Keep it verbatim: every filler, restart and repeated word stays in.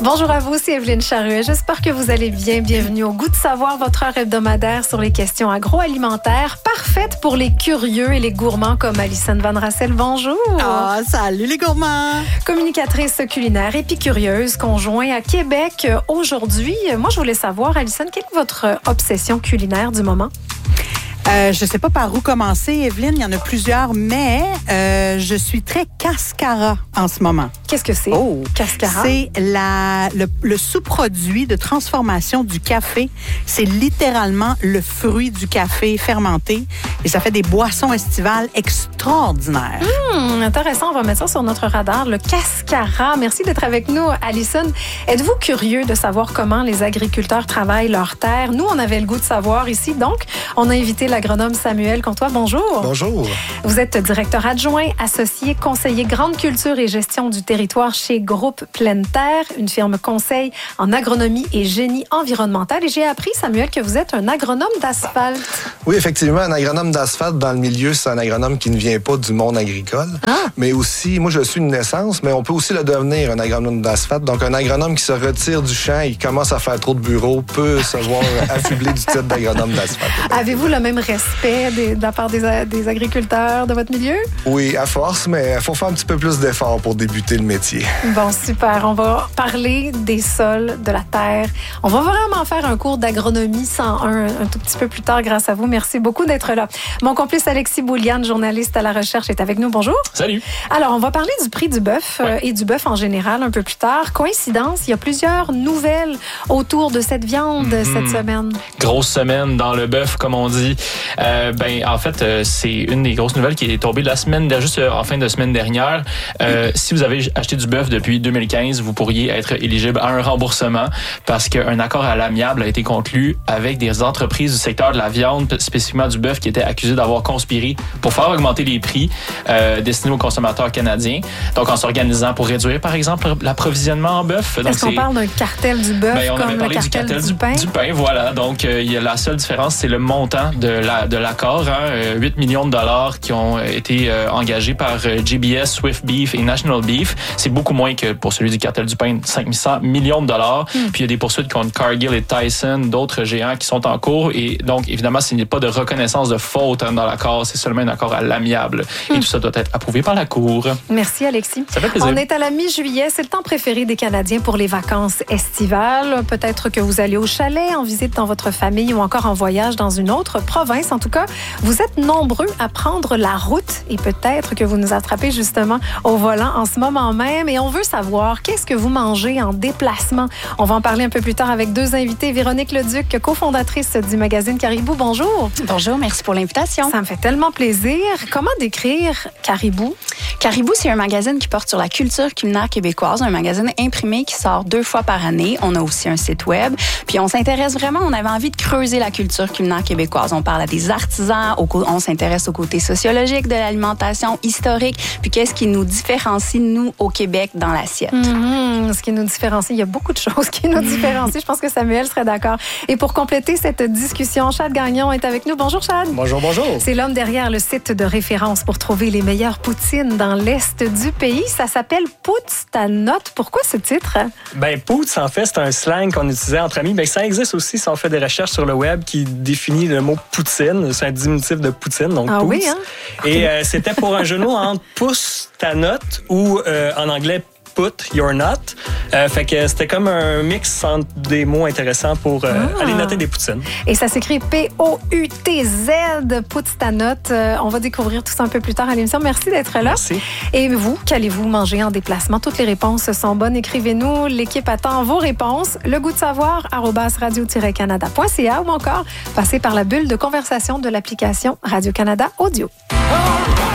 Bonjour à vous, c'est Evelyne Charuet. J'espère que vous allez bien. Bienvenue au Goût de savoir, votre heure hebdomadaire sur les questions agroalimentaires, parfaite pour les curieux et les gourmands comme Alison Van Rassel. Bonjour. Ah, salut les gourmands. Communicatrice culinaire épicurieuse, conjoint à Québec aujourd'hui. Moi, je voulais savoir, Alison, quelle est votre obsession culinaire du moment? Euh, je ne sais pas par où commencer, Evelyne. Il y en a plusieurs, mais euh, je suis très cascara en ce moment. Qu'est-ce que c'est? Oh, cascara? C'est la, le, le sous-produit de transformation du café. C'est littéralement le fruit du café fermenté et ça fait des boissons estivales extraordinaires. Hum, intéressant. On va mettre ça sur notre radar. Le cascara. Merci d'être avec nous, Alison. Êtes-vous curieux de savoir comment les agriculteurs travaillent leur terre? Nous, on avait le goût de savoir ici. Donc, on a invité l'agronome Samuel Comtois. Bonjour. Bonjour. Vous êtes directeur adjoint, associé, conseiller grande culture et gestion du territoire chez Groupe Pleine Terre, une firme conseil en agronomie et génie environnemental. Et j'ai appris, Samuel, que vous êtes un agronome d'asphalte. Oui, effectivement, un agronome d'asphalte dans le milieu, c'est un agronome qui ne vient pas du monde agricole. Ah. Mais aussi, moi, je suis une naissance, mais on peut aussi le devenir, un agronome d'asphalte. Donc, un agronome qui se retire du champ et qui commence à faire trop de bureaux peut se voir affublé du titre d'agronome d'asphalte. Avez-vous le même respect des, de la part des, des agriculteurs de votre milieu? Oui, à force, mais il faut faire un petit peu plus d'efforts pour débuter le métier. Bon, super. On va parler des sols, de la terre. On va vraiment faire un cours d'agronomie cent un un tout petit peu plus tard grâce à vous. Merci beaucoup d'être là. Mon complice Alexis Bouliane, journaliste à la recherche, est avec nous. Bonjour. Salut. Alors, on va parler du prix du bœuf ouais. euh, et du bœuf en général un peu plus tard. Coïncidence, il y a plusieurs nouvelles autour de cette viande mm-hmm. cette semaine. Grosse semaine dans le bœuf, comme on dit. Euh, ben, en fait, euh, c'est une des grosses nouvelles qui est tombée la semaine, juste euh, en fin de semaine dernière. Euh, si vous avez acheté du bœuf depuis deux mille quinze, vous pourriez être éligible à un remboursement parce qu'un accord à l'amiable a été conclu avec des entreprises du secteur de la viande, spécifiquement du bœuf, qui étaient accusées d'avoir conspiré pour faire augmenter les prix euh, destinés aux consommateurs canadiens. Donc, en s'organisant pour réduire, par exemple, l'approvisionnement en bœuf. Donc, Est-ce qu'on parle d'un cartel du bœuf ben, on comme avait parlé le cartel du cartel du, du pain? Du pain, voilà. Donc, euh, il y a la seule différence, c'est le montant de la de l'accord. Hein, huit millions de dollars qui ont été euh, engagés par euh, J B S, Swift Beef et National Beef. C'est beaucoup moins que pour celui du cartel du pain, cinq cents millions de dollars. Mm. Puis il y a des poursuites contre Cargill et Tyson, d'autres géants qui sont en cours. Et donc, évidemment, s'il n'y a pas de reconnaissance de faute hein, dans l'accord, c'est seulement un accord à l'amiable. Mm. Et tout ça doit être approuvé par la Cour. Merci, Alexis. Ça fait plaisir. On est à la mi-juillet. C'est le temps préféré des Canadiens pour les vacances estivales. Peut-être que vous allez au chalet, en visite dans votre famille ou encore en voyage dans une autre province. En tout cas, vous êtes nombreux à prendre la route et peut-être que vous nous attrapez justement au volant en ce moment même. Et on veut savoir qu'est-ce que vous mangez en déplacement. On va en parler un peu plus tard avec deux invités. Véronique Leduc, cofondatrice du magazine Caribou. Bonjour. Bonjour, merci pour l'invitation. Ça me fait tellement plaisir. Comment décrire Caribou? Caribou, c'est un magazine qui porte sur la culture culinaire québécoise, un magazine imprimé qui sort deux fois par année. On a aussi un site web. Puis on s'intéresse vraiment, on avait envie de creuser la culture culinaire québécoise. On parle à des artisans, on s'intéresse au côté sociologique de l'alimentation, historique, puis qu'est-ce qui nous différencie, nous, au Québec, dans l'assiette. Mm-hmm. Ce qui nous différencie, il y a beaucoup de choses qui nous différencient. Je pense que Samuel serait d'accord. Et pour compléter cette discussion, Chad Gagnon est avec nous. Bonjour, Chad. Bonjour, bonjour. C'est l'homme derrière le site de référence pour trouver les meilleures poutines dans l'Est du pays. Ça s'appelle Pouts ta note. Pourquoi ce titre? Ben, Pouts, en fait, c'est un slang qu'on utilisait entre amis. Ben, ça existe aussi si on fait des recherches sur le web qui définit le mot poutine. C'est un diminutif de poutine, donc ah Pouts. Oui, hein? Et euh, c'était pour un jeu de mots entre pousse ta note ou euh, en anglais put your note. Euh, fait que c'était comme un mix entre des mots intéressants pour euh, ah. aller noter des poutines. Et ça s'écrit P O U T Z, Put ta note. Euh, on va découvrir tout ça un peu plus tard à l'émission. Merci d'être là. Merci. Et vous, qu'allez-vous manger en déplacement? Toutes les réponses sont bonnes. Écrivez-nous. L'équipe attend vos réponses. Le goût de savoir, arobase radio tiret canada point c a ou encore passez par la bulle de conversation de l'application Radio-Canada Audio.